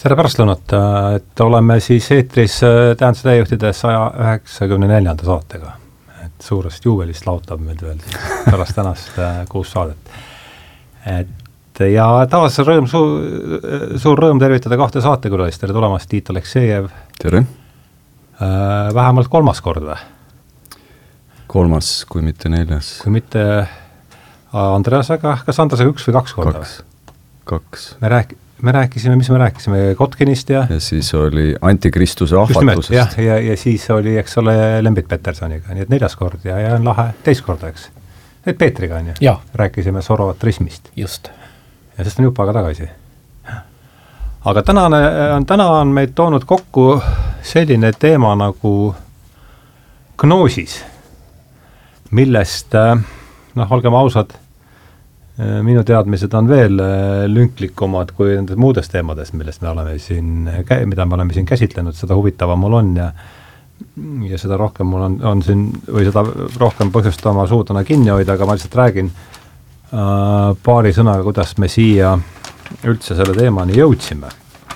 Tere pärastlõunat, et oleme siis eetris Tähenduse täiejuhtides 194. saatega. Et suurest juubelist laotab meid veel pärast tänast 6 saadet. Ja taas suur rõõm tervitada 2 saatekülalist. Tere tulemast, Tiit Aleksejev. Tere. Vähemalt 3. kord või? 3, kui mitte 4. Kui mitte Andreasega, kas Andreasega 1 või 2 korda? 2. Me rääkisime, mis me rääkisime, Kotkinist ja siis oli Antikristuse ahvatlusest. Ja siis oli, eks ole, Lembit Petersoniga, nii et 4. kord ja on lahe 2 korda, eks. Et Peetriga on ju. Ja. Rääkisime sorovatrismist. Just. Ja sest on juba ka tagasi. Aga täna on meid toonud kokku selline teema nagu gnoosis, millest, olgem ausad, minu teadmised on veel lünklikumad kui nendest muudest teemadest, mida me oleme siin käsitlenud, seda huvitavam mul on ja seda rohkem mul on siin, või seda rohkem põhjust oma suudana kinni hoida, aga ma lihtsalt räägin paari sõnaga, kuidas me siia üldse selle teemani jõudsime.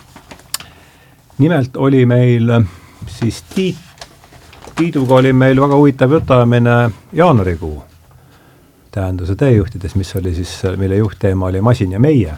Nimelt oli meil siis Tiiduga oli meil väga huvitav jutamine jaanuarikuu Tähenduse täiejuhtides, mis oli siis, mille juhtteema oli masin ja meie.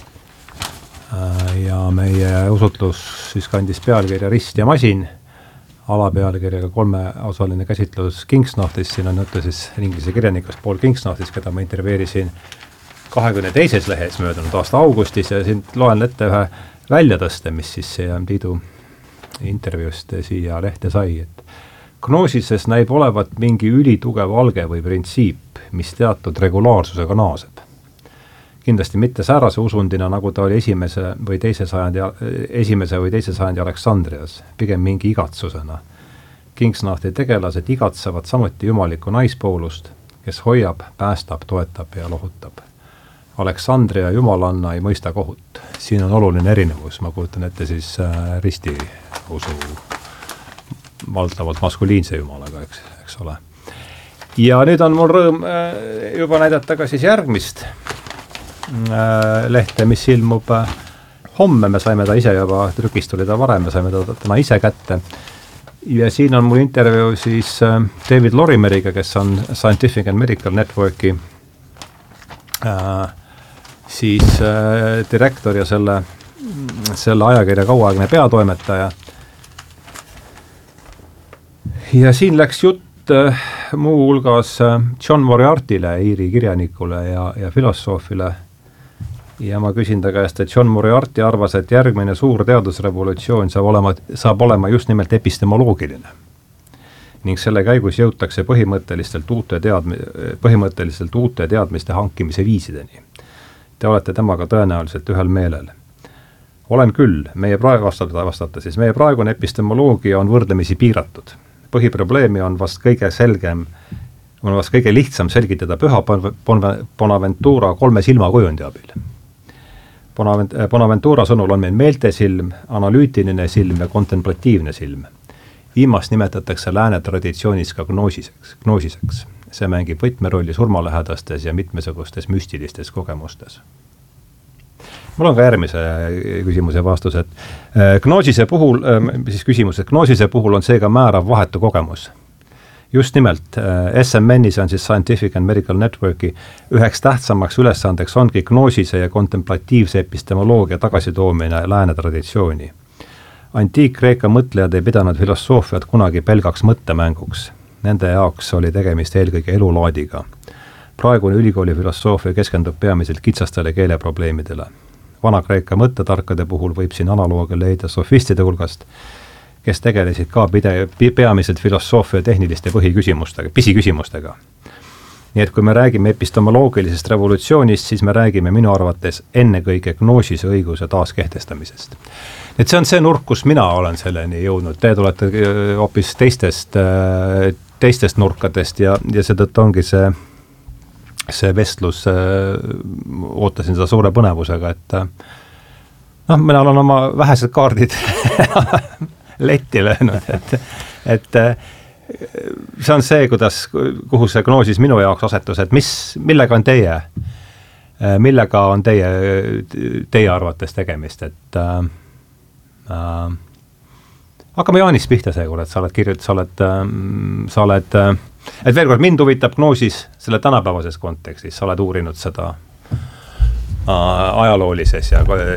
Ja meie usutlus siis kandis pealkirja Rist ja masin, alapealkirjaga 3-osaline käsitlus Kingsnorthist, siin on juttu siis inglise kirjanikust Paul Kingsnorthist, keda ma intervjueerisin 22. lehes möödunud aasta augustis ja siin loen ette ühe väljatõste, mis siis Tiidu intervjuust siia lehte sai, et gnoosises näib olevat mingi ülitugev alge või printsiip, mis teatud regulaarsusega naaseb. Kindlasti mitte säärase usundina, nagu ta oli esimese või teise sajandi Aleksandrias, pigem mingi igatsusena. Kingsnorthi tegelased igatsevad samuti jumalikku naispoolust, kes hoiab, päästab, toetab ja lohutab. Aleksandria jumalanna ei mõista kohut. Siin on oluline erinevus, ma kujutan ette siis risti usu valdavalt maskuliinse jumalaga, eks ole. Ja nüüd on mul rõõm juba näidata ka siis järgmist lehte, mis ilmub homme, me saime ta ise juba, trükist tuli ta varem, me saime ta täna ise kätte. Ja siin on mul intervjuu siis David Lorimeriga, kes on Scientific and Medical Networki siis direktor ja selle ajakirja kauaaegne peatoimetaja. Ja siin läks jutt muu hulgas John Moriartyle, Iiri kirjanikule ja filosoofile. Ja ma küsin ta käest, et John Moriarty arvas, et järgmine suur teadusrevolutsioon saab olema just nimelt epistemoloogiline. Ning selle käigus jõutakse põhimõtteliselt uute teadmiste hankimise viisideni. Te olete temaga tõenäoliselt ühel meelel. Olen küll, meie praegune epistemoloogia on võrdlemisi piiratud. Põhiprobleemi on vast kõige lihtsam selgitada püha Bonaventura 3 silmakujundi abil. Bonaventura sõnul on meil meeltesilm, analüütiline silm ja kontemplatiivne silm. Viimast nimetatakse lääne traditsioonis ka gnoosiseks. See mängib võtmerolli surmalähedastes ja mitmesugustes müstilistes kogemustes. Mul on ka järgmise küsimuse vastus, et gnoosise puhul on seega määrav vahetu kogemus. Just nimelt SMN-is on siis Scientific and Medical Networki üheks tähtsamaks ülesandeks ongi gnoosise ja kontemplatiivse epistemoloogia tagasitoomine lääne traditsiooni. Antiik-Kreeka mõtlejad ei pidanud filosoofiat kunagi pelgaks mõttemänguks. Nende jaoks oli tegemist eelkõige elulaadiga. Praegune ülikooli filosoofia keskendub peamiselt kitsastele keeleprobleemidele. Vana-Kreeka mõttetarkade puhul võib siin analoogia leida sofistide hulgast, kes tegelesid ka peamiselt filosoofia tehniliste pisiküsimustega. Nii et kui me räägime epistemoloogilisest revolutsioonist, siis me räägime minu arvates ennekõike gnoosise õiguse taaskehtestamisest. Et see on see nurk, kus mina olen selleni jõudnud. Te tulete hoopis teistest nurkadest ja seetõttu ongi see vestlus, ootasin seda suure põnevusega, et mina olen oma vähesed kaardid letti löönud, et see on see, kuhu see gnoosis minu jaoks asetus, et millega on teie arvates tegemist, et hakkame Jaanist pihta seekord, et sa oled, et veel kord, mind huvitab gnoosis selle tänapäevases kontekstis, sa oled uurinud seda ajaloolises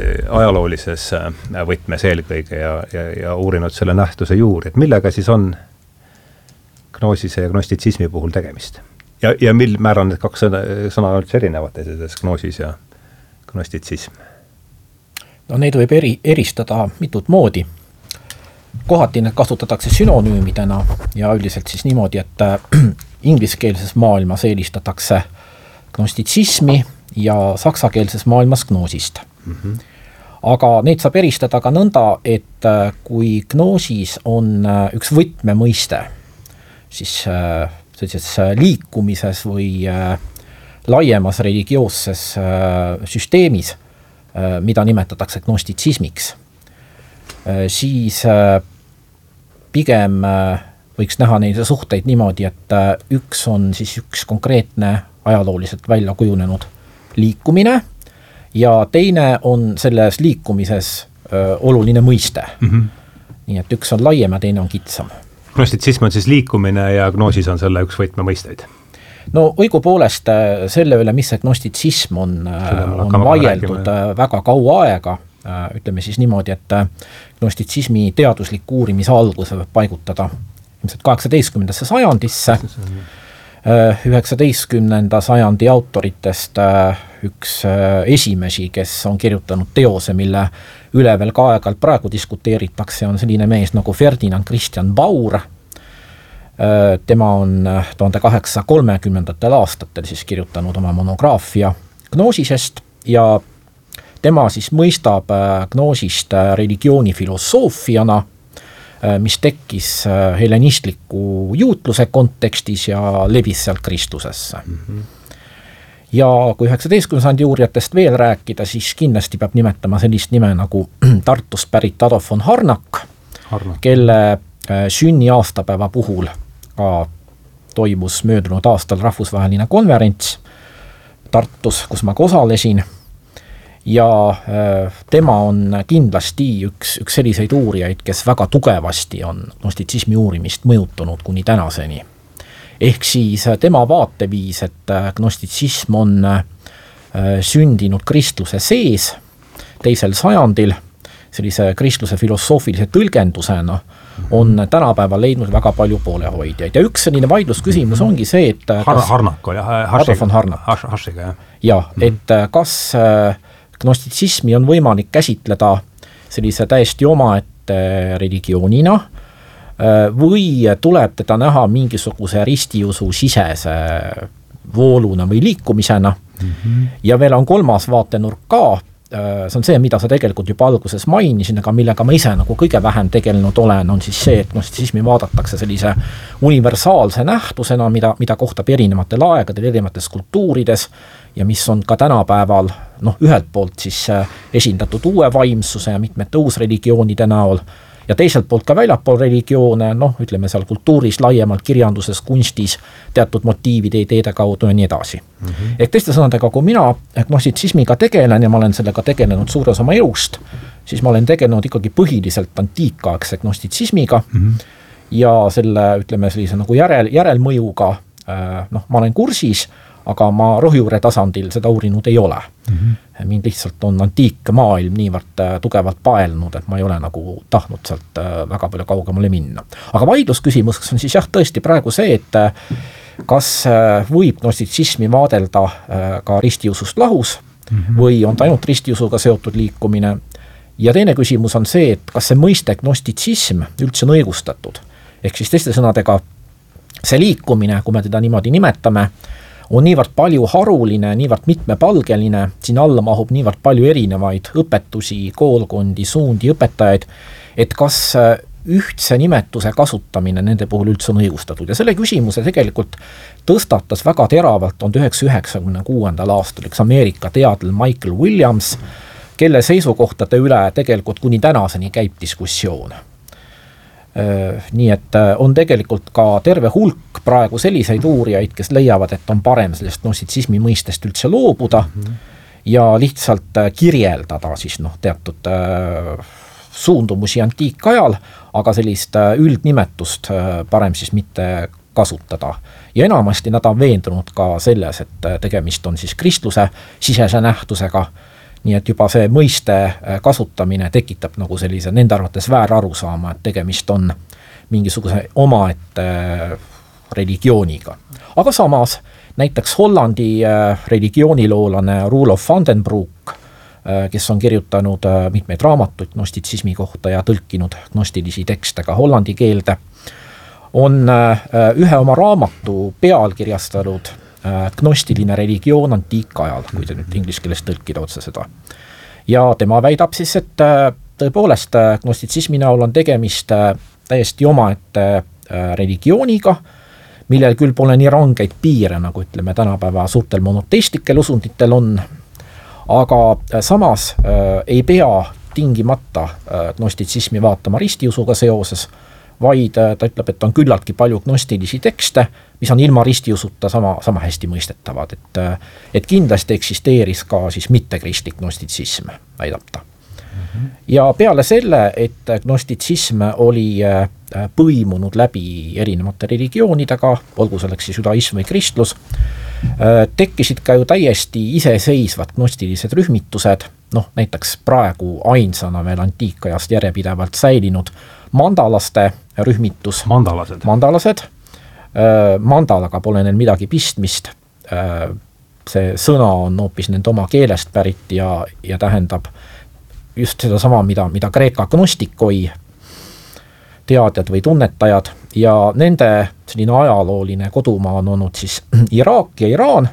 võtmes eelkõige ja uurinud selle nähtuse juuri, et millega siis on gnoosise ja gnostitsismi puhul tegemist? Ja mil määral need kaks sõna üldse erinevad, gnoosis ja gnostitsism? No neid võib eristada mitut moodi. Kohati need kasutatakse sünonüümidena ja üldiselt siis niimoodi, et ingliskeelses maailmas eelistatakse gnostitsismi ja saksakeelses maailmas gnoosist. Aga neid saab eristada ka nõnda, et kui gnoosis on üks võtmemõiste, siis sellises liikumises või laiemas religioosses süsteemis, mida nimetatakse gnostitsismiks, siis pigem võiks näha neid suhteid niimoodi, et üks on siis üks konkreetne ajalooliselt välja kujunenud liikumine ja teine on selles liikumises oluline mõiste. Nii et üks on laiem ja teine on kitsam. Gnostitsism on siis liikumine ja gnoosis on selle üks võtmemõisteid? No õigupoolest selle üle, mis see gnostitsism on vaieldud väga kaua aega, ütleme siis niimoodi, et gnostitsismi teadusliku uurimise alguse võib paigutada ilmselt 18. sajandisse. 19. sajandi autoritest üks esimesi, kes on kirjutanud teose, mille üle veel ka aeg-ajalt praegu diskuteeritakse, on selline mees nagu Ferdinand Christian Baur. Tema on 1830. aastatel siis kirjutanud oma monograafia gnoosisest ja tema siis mõistab gnoosist religioonifilosoofiana, mis tekkis hellenistliku juutluse kontekstis ja levis sealt Kristusesse. Ja kui 19. sajandi uurijatest veel rääkida, siis kindlasti peab nimetama sellist nime nagu Tartust pärit Adolf von Harnack, kelle sünni aastapäeva puhul ka toimus möödunud aastal rahvusvaheline konverents Tartus, kus ma ka osalesin. Ja tema on kindlasti üks selliseid uurijaid, kes väga tugevasti on gnostitsismi uurimist mõjutanud kuni tänaseni. Ehk siis tema vaateviis, et gnostitsism on sündinud kristluse sees 2. sajandil, sellise kristluse filosoofilise tõlgendusena, on tänapäeval leidnud väga palju poolehoidjaid. Ja üks selline vaidlusküsimus ongi see, et Harnack oli, Hashiga, et kas gnostitsismi on võimalik käsitleda sellise täiesti omaette religioonina või tuleb teda näha mingisuguse ristiusu sisese vooluna või liikumisena. Ja veel on kolmas vaatenurk ka, see on see, mida sa tegelikult juba alguses mainisin, aga millega ma ise nagu kõige vähem tegelenud olen, on siis see, et gnostitsismi vaadatakse sellise universaalse nähtusena, mida kohtab erinevatel aegadel, erinevates kultuurides ja mis on ka tänapäeval ühelt poolt siis esindatud uue vaimsuse ja mitmete uusreligioonide näol ja teiselt poolt ka väljapool religioone, ütleme seal kultuuris, laiemalt kirjanduses, kunstis, teatud motiivide, ideede kaudu ja nii edasi. Ehk teiste sõnadega, kui mina gnostitsismiga tegelen ja ma olen sellega tegelenud suures oma elust, siis ma olen tegelenud ikkagi põhiliselt antiikaegse gnostitsismiga ja selle, ütleme sellise nagu järelmõjuga, ma olen kursis, aga ma rohjuure tasandil seda uurinud ei ole. Mind lihtsalt on antiikmaailm niivõrd tugevalt paelnud, et ma ei ole nagu tahtnud sealt väga palju kaugemale minna. Aga vaidlusküsimus on siis tõesti praegu see, et kas võib gnostitsismi vaadelda ka ristiusust lahus või on ta ainult ristiusuga seotud liikumine. Ja teine küsimus on see, et kas see mõiste gnostitsism üldse on õigustatud. Ehk siis teiste sõnadega see liikumine, kui me teda niimoodi nimetame, on niivõrd palju haruline, niivõrd mitmepalgeline, siin alla mahub niivõrd palju erinevaid õpetusi, koolkondi, suundi, õpetajaid, et kas ühtse nimetuse kasutamine nende puhul üldse on õigustatud. Ja selle küsimuse tegelikult tõstatas väga teravalt 1996. aastal üks Ameerika teadlane Michael Williams, kelle seisukohtade üle tegelikult kuni tänaseni käib diskussioon. Nii et on tegelikult ka terve hulk praegu selliseid uurijaid, kes leiavad, et on parem sellest gnostitsismi mõistest üldse loobuda ja lihtsalt kirjeldada siis teatud suundumusi antiikajal, aga sellist üldnimetust parem siis mitte kasutada. Ja enamasti nad on veendunud ka selles, et tegemist on siis kristluse sisese nähtusega, nii et juba see mõiste kasutamine tekitab nagu sellise nende arvates väärarusaama, et tegemist on mingisuguse omaette religiooniga. Aga samas näiteks Hollandi religiooniloolane Roelof van den Broek, kes on kirjutanud mitmeid raamatuid gnostitsismi kohta ja tõlkinud gnostilisi tekste ka hollandi keelde, on ühe oma raamatu pealkirjastanud gnostiline religioon antiikajal, kui te nüüd inglise keeles tõlkida otse seda. Ja tema väidab siis, et tõepoolest gnostitsismi näol on tegemist täiesti omaette religiooniga, millel küll pole nii rangeid piire, nagu ütleme tänapäeva suurtel monoteistlikel usunditel on, aga samas ei pea tingimata gnostitsismi vaatama ristiusuga seoses, vaid ta ütleb, et on küllaltki palju gnostilisi tekste, mis on ilma ristiusuta sama hästi mõistetavad, et kindlasti eksisteeris ka siis mittekristlik gnostitsism, väidab ta. Ja peale selle, et gnostitsism oli põimunud läbi erinevate religioonidega, olgu selleks siis judaism või kristlus, tekkisid ka ju täiesti iseseisvad gnostilised rühmitused, näiteks praegu ainsana veel antiikajast järjepidevalt säilinud mandalaste rühmitus. Mandalased. Mandalaga pole neil midagi pistmist. See sõna on hoopis nende oma keelest pärit ja tähendab just seda sama, mida Kreeka gnostikoi teadjad või tunnetajad, ja nende selline ajalooline kodumaa on olnud siis Iraak ja Iraan,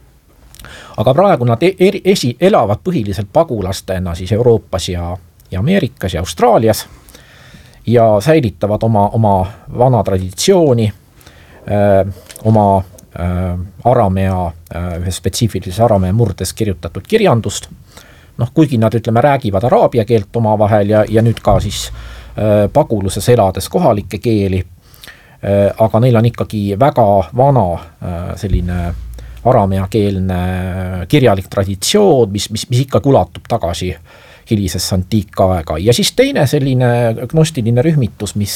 aga praegu nad elavad põhiliselt pagulastena siis Euroopas ja Ameerikas ja Austraalias ja säilitavad oma vana traditsiooni, oma aramea, ühe spetsiifilise aramea murdes kirjutatud kirjandust, kuigi nad räägivad araabia keelt omavahel ja nüüd ka siis paguluses elades kohalikke keeli, aga neil on ikkagi väga vana selline arameakeelne kirjalik traditsioon, mis ikka ulatub tagasi hilisesse antiikaega. Ja siis teine selline gnostiline rühmitus, mis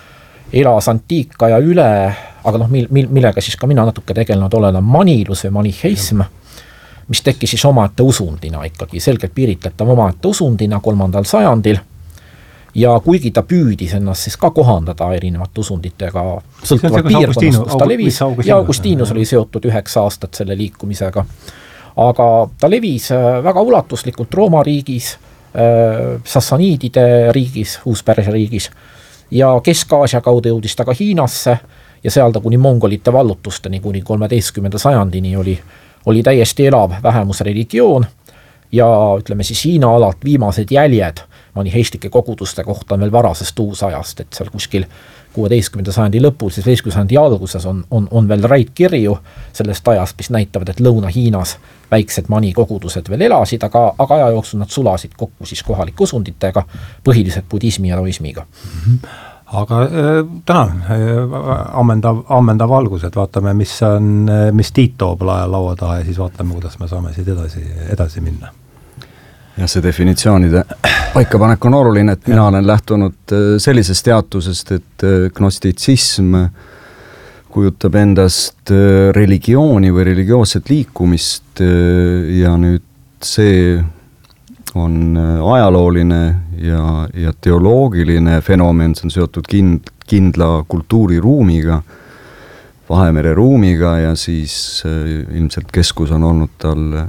elas antiikaja üle, aga millega siis ka mina natuke tegelenud olen, on manilus või maniheism, mis teki siis omaette usundina ikkagi, selgelt piiritletav omaette usundina 3. sajandil. Ja kuigi ta püüdis ennast siis ka kohandada erinevate usunditega sõltuvalt piirkonnast, kus ta levis, ja Augustinus oli seotud 9 aastat selle liikumisega, aga ta levis väga ulatuslikult Rooma riigis, Sassaniidide riigis, Uus-Pärsia riigis, ja Kesk-Aasia kaudu jõudis ta ka Hiinasse ja seal ta kuni mongolite vallutusteni kuni 13. sajandini oli täiesti elav vähemusreligioon ja ütleme siis Hiina alalt viimased jäljed maniheistlike koguduste kohta on veel varasest uusajast, et seal kuskil 16. sajandi lõpul, siis 15. sajandi alguses on veel räitkirju sellest ajast, mis näitavad, et Lõuna-Hiinas väiksed manikogudused veel elasid, aga aja jooksul nad sulasid kokku siis kohalike usunditega, põhiliselt budismi ja taoismiga. Aga tänan, ammendav valgus, et vaatame, mis Tiit toob laua taha ja siis vaatame, kuidas me saame siit edasi minna. Ja see definitsioonide paikapanek on oluline, et mina olen lähtunud sellisest teatusest, et gnostitsism kujutab endast religiooni või religioosset liikumist ja nüüd see on ajalooline ja teoloogiline fenomen, see on seotud kindla kultuuriruumiga, Vahemere ruumiga ja siis ilmselt keskus on olnud tal